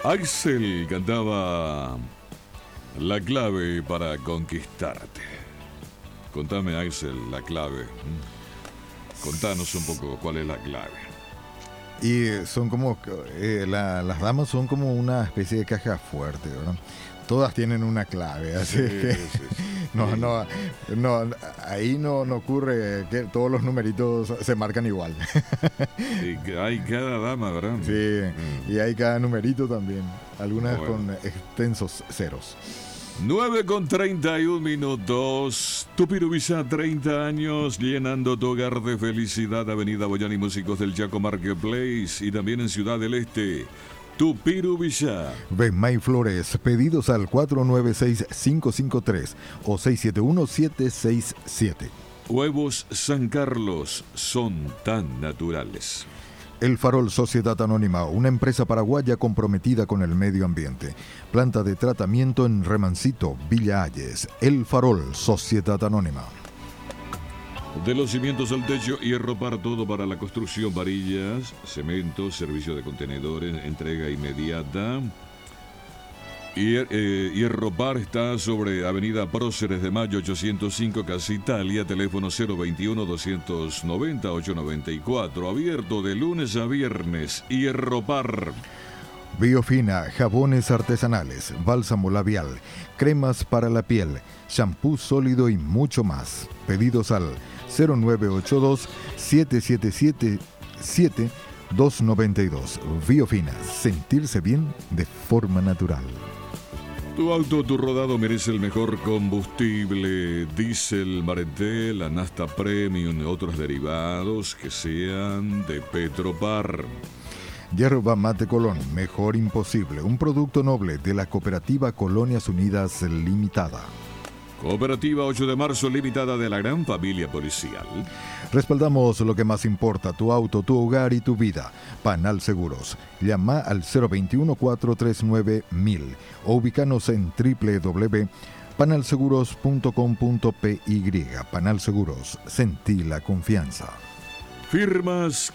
Axel cantaba La clave para conquistarte. Contame, Axel, la clave. Contanos un poco cuál es la clave. Y son como, las damas son como una especie de caja fuerte, ¿verdad? Todas tienen una clave, así que Sí. ahí no ocurre que todos los numeritos se marcan igual. Y que hay cada dama, ¿verdad? Sí, y hay cada numerito también, algunas con extensos ceros. 9:31. Tupirubisa, 30 años, llenando tu hogar de felicidad. Avenida Boyani, Músicos del Chaco Marketplace y también en Ciudad del Este. Tupirubisa. Benmay Flores, pedidos al 496-553 o 671-767. Huevos San Carlos son tan naturales. El Farol Sociedad Anónima, una empresa paraguaya comprometida con el medio ambiente. Planta de tratamiento en Remancito, Villa Ayes. El Farol Sociedad Anónima. De los cimientos al techo, hierro para todo para la construcción, varillas, cemento, servicio de contenedores, entrega inmediata. Hierro Par está sobre Avenida Próceres de Mayo 805, Casa Italia, teléfono 021-290-894, abierto de lunes a viernes. Hierro Par. Biofina, jabones artesanales, bálsamo labial, cremas para la piel, shampoo sólido y mucho más. Pedidos al 0982-777-7292. Biofina, sentirse bien de forma natural. Tu auto, tu rodado merece el mejor combustible. Diesel Marentel, Anasta Premium, otros derivados que sean de Petropar. Yerba Mate Colón, mejor imposible. Un producto noble de la Cooperativa Colonias Unidas Limitada. Cooperativa 8 de marzo limitada de la gran familia policial. Respaldamos lo que más importa, tu auto, tu hogar y tu vida. Panal Seguros. Llama al 021-439-1000 o ubícanos en www.panalseguros.com.py. Panal Seguros, sentí la confianza. Firmas